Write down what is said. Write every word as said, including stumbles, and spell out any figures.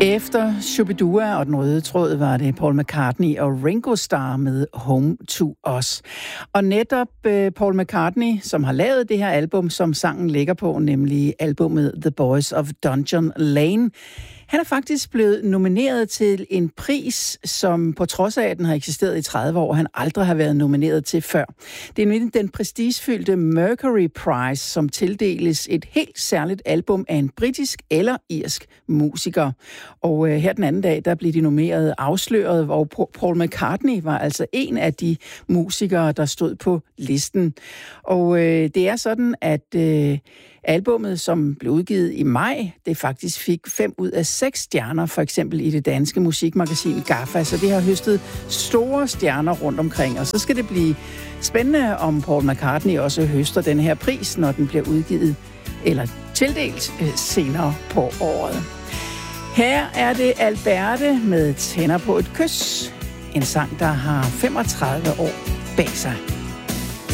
Efter Shubidua og Den Røde Tråd var det Paul McCartney og Ringo Starr med Home to Us. Og netop uh, Paul McCartney, som har lavet det her album, som sangen ligger på, nemlig albumet The Boys of Dungeon Lane, han er faktisk blevet nomineret til en pris, som på trods af, at den har eksisteret i tredive år, han aldrig har været nomineret til før. Det er nemlig den prestigefyldte Mercury Prize, som tildeles et helt særligt album af en britisk eller irsk musiker. Og øh, her den anden dag, der blev de nomineret afsløret, og Paul McCartney var altså en af de musikere, der stod på listen. Og øh, det er sådan, at øh, albummet, som blev udgivet i maj, det faktisk fik fem ud af seks stjerner, for eksempel i det danske musikmagasin GAFFA, så det har høstet store stjerner rundt omkring. Og så skal det blive spændende, om Paul McCartney også høster den her pris, når den bliver udgivet eller tildelt øh, senere på året. Her er det Alberte med Tænder på et kys. En sang, der har femogtredive år bag sig.